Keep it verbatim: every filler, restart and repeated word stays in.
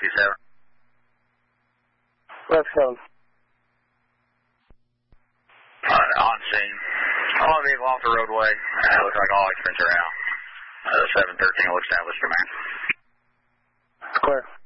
two seven. West Coast. Uh, on scene. All vehicle off the roadway. Uh, looks like all occupants are out. Uh, seven thirteen will establish command. Square.